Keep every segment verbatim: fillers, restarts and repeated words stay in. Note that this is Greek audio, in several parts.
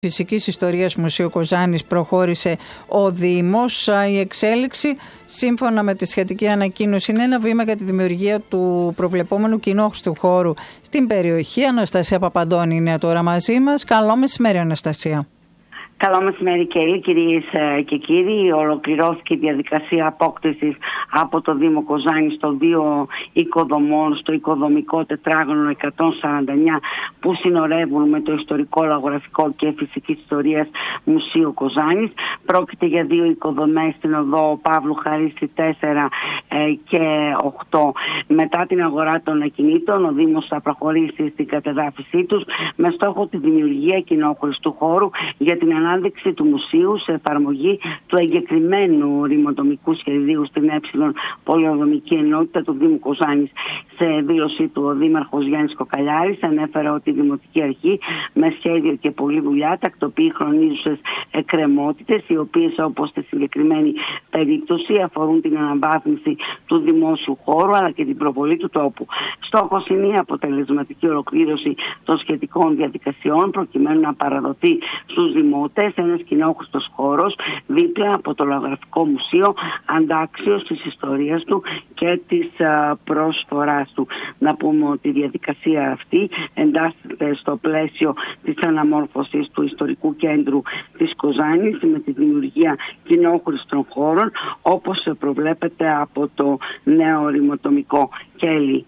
Φυσικής Ιστορίας Μουσείου Κοζάνης προχώρησε ο Δήμος. Η εξέλιξη, σύμφωνα με τη σχετική ανακοίνωση, είναι ένα βήμα για τη δημιουργία του προβλεπόμενου κοινόχρηστου χώρου στην περιοχή. Αναστασία Παπαντώνη είναι τώρα μαζί μας. Καλό μεσημέρι, Αναστασία. Καλό μεσημέρι, Κέλλη, κυρίες και κύριοι. Ολοκληρώθηκε η διαδικασία απόκτησης από το Δήμο Κοζάνης των δύο οικοδομών στο οικοδομικό τετράγωνο εκατόν σαράντα εννιά που συνορεύουν με το Ιστορικό, Λαγογραφικό και Φυσικής Ιστορίας Μουσείο Κοζάνης. Πρόκειται για δύο οικοδομές στην οδό Παύλου Χαρίστη τέσσερα και οκτώ. Μετά την αγορά των ακινήτων, ο Δήμος θα προχωρήσει στην κατεδάφιση τους με στόχο τη δημιουργία κοινόχρηστου χώρου για την ανάδειξη του μουσείου σε εφαρμογή του εγκεκριμένου ρημοτομικού σχεδίου στην ε πολεοδομική ενότητα του Δήμου Κοζάνης. Σε δήλωσή του, ο Δήμαρχος Γιάννης Κοκαλιάρης ανέφερε ότι η Δημοτική Αρχή με σχέδιο και πολλή δουλειά τακτοποιεί χρονίζουσες εκκρεμότητες, οι οποίες, όπως στη συγκεκριμένη περίπτωση, αφορούν την αναβάθμιση του δημόσιου χώρου αλλά και την προβολή του τόπου. Στόχος είναι η αποτελεσματική ολοκλήρωση των σχετικών διαδικασιών προκειμένου να παραδοθεί στους δημότες ένας κοινόχρηστος χώρος δίπλα από το Λαγογραφικό Μουσείο, αντάξιος της ιστορίας του και της α, προσφοράς του. Να πούμε ότι η διαδικασία αυτή εντάσσεται στο πλαίσιο της αναμόρφωσης του ιστορικού κέντρου της Κοζάνης με τη δημιουργία κοινόχρηστων χώρων, όπως προβλέπεται από το νέο ρημοτομικό. Κέλλη.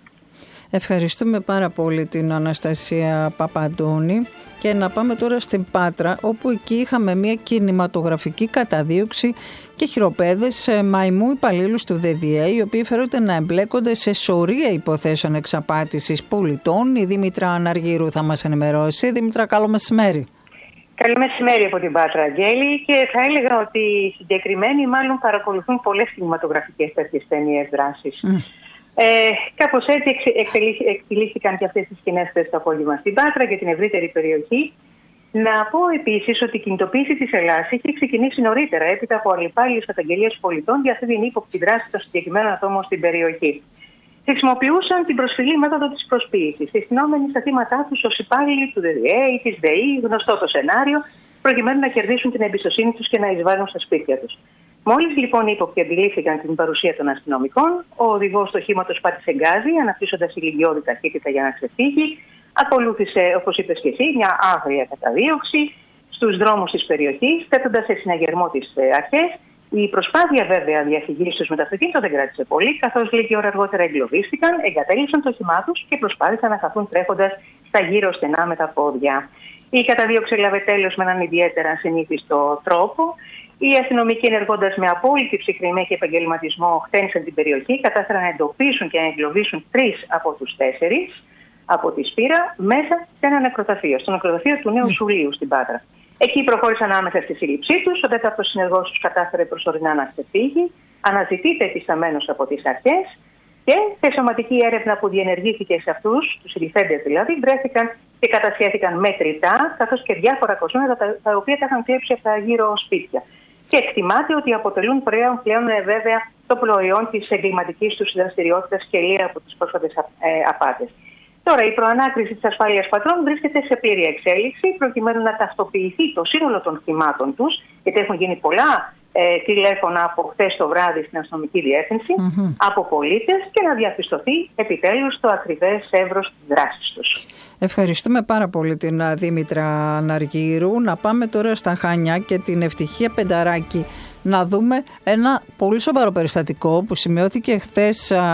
Ευχαριστούμε πάρα πολύ την Αναστασία Παπαντώνη. Και να πάμε τώρα στην Πάτρα, όπου εκεί είχαμε μια κινηματογραφική καταδίωξη και χειροπέδες μαϊμού υπαλλήλους του ΔΔΕ, οι οποίοι φέρονται να εμπλέκονται σε σωρία υποθέσεων εξαπάτησης πολιτών. Η Δήμητρα Αναργύρου θα μας ενημερώσει. Δήμητρα, καλό μεσημέρι. Καλό μεσημέρι από την Πάτρα, Αγγέλη, και θα έλεγα ότι οι συγκεκριμένοι μάλλον παρακολουθούν πολλές κινηματογραφικές τέτοιες ταινίες δράσης. Mm. Ε, κάπως έτσι εκτελήθηκαν και αυτές τις σκηνές χθες το απόγευμα στην Πάτρα και την ευρύτερη περιοχή. Να πω επίσης ότι η κινητοποίηση της Ελλάδας είχε ξεκινήσει νωρίτερα, έπειτα από αλληπάλληλες καταγγελίες πολιτών για αυτή την ύποπτη δράση των συγκεκριμένων ατόμων στην περιοχή. Χρησιμοποιούσαν την προσφυλή μέθοδο της προσποίησης, συστηνόμενοι στα θύματα τους ως υπάλληλοι του ΔΔΕ ή της ΔΕΗ, γνωστό το σενάριο, προκειμένου να κερδίσουν την εμπιστοσύνη τους και να εισβάλλουν στα σπίτια τους. Μόλις λοιπόν οι ύποπτοι αντιλήφθηκαν την παρουσία των αστυνομικών, ο οδηγός του οχήματος πάτησε γκάζι, αναπτύσσοντας ηλικιώδη ταχύτητα για να ξεφύγει. Ακολούθησε, όπως είπες και εσύ, μια άγρια καταδίωξη στους δρόμους της περιοχής, θέτοντας σε συναγερμό τις αρχές. Η προσπάθεια βέβαια διαφυγής τους με το αυτοκίνητο δεν κράτησε πολύ, καθώς λίγη ώρα αργότερα εγκλωβίστηκαν, εγκατέλειψαν το όχημά τους και προσπάθησαν να χαθούν τρέχοντας στα γύρω στενά με τα πόδια. Η καταδίωξη έλαβε τέλος με έναν ιδιαίτερα ασυνήθιστο τρόπο. Οι αστυνομικοί, ενεργώντας με απόλυτη ψυχραιμία και επαγγελματισμό, χτένισαν την περιοχή, κατάφεραν να εντοπίσουν και να εγκλωβίσουν τρεις από τους τέσσερις από τη Σπύρα μέσα σε ένα νεκροταφείο, στο νεκροταφείο του Νέου Σουλίου στην Πάτρα. Εκεί προχώρησαν άμεσα στη σύλληψή τους. Ο τέταρτος συνεργός τους κατάφερε προσωρινά να ξεφύγει, αναζητείται επισταμένος από τις αρχές και σε σωματική έρευνα που διενεργήθηκε σε αυτούς, τους συλληφθέντες δηλαδή, βρέθηκαν και κατασχέθηκαν μέτρητά, καθώς και διάφορα κοσμήματα τα, τα οποία τα είχαν κλέψει από τα γύρω σπίτια. Και εκτιμάται ότι αποτελούν πλέον, πλέον ε, βέβαια το προϊόν της εγκληματικής τους δραστηριότητας και λίγα από τις πρόσφατες ε, απάτες. Τώρα, η προανάκριση της ασφάλειας πατρών βρίσκεται σε πλήρη εξέλιξη, προκειμένου να ταυτοποιηθεί το σύνολο των θυμάτων τους, γιατί έχουν γίνει πολλά ε, τηλέφωνα από χθες το βράδυ στην αστυνομική διεύθυνση, mm-hmm. από πολίτες, και να διαπιστωθεί επιτέλους το ακριβές εύρος της δράσης τους. Ευχαριστούμε πάρα πολύ την Δήμητρα Αναργύρου. Να πάμε τώρα στα Χανιά και την Ευτυχία Πενταράκη. Να δούμε ένα πολύ σοβαρό περιστατικό που σημειώθηκε χθες α,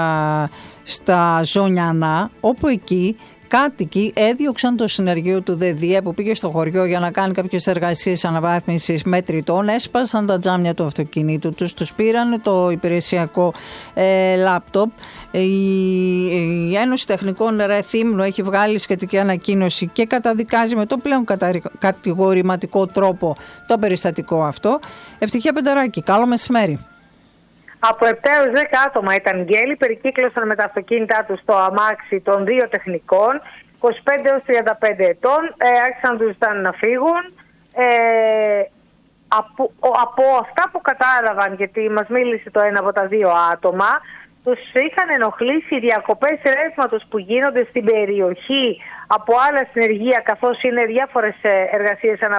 στα Ζωνιανά, όπου εκεί κάτοικοι έδιωξαν το συνεργείο του ΔΔΕ που πήγε στο χωριό για να κάνει κάποιες εργασίες αναβάθμισης μετρητών, έσπασαν τα τζάμια του αυτοκινήτου τους, τους πήραν το υπηρεσιακό ε, λάπτοπ. Η, η Ένωση Τεχνικών Ρεθύμνου έχει βγάλει σχετική ανακοίνωση και καταδικάζει με το πλέον κατηγορηματικό τρόπο το περιστατικό αυτό. Ευτυχία Πενταράκη, καλό μεσημέρι. Από επτά έως δέκα άτομα ήταν γέλοι, περικύκλωσαν με τα αυτοκίνητά τους στο αμάξι των δύο τεχνικών, είκοσι πέντε έως τριάντα πέντε ετών, ε, άρχισαν να τους ζητάνε να φύγουν. Ε, από, από αυτά που κατάλαβαν, γιατί μας μίλησε το ένα από τα δύο άτομα, τους είχαν ενοχλήσει οι διακοπές ρεύματος που γίνονται στην περιοχή από άλλα συνεργεία, καθώς είναι διάφορες εργασίες ανά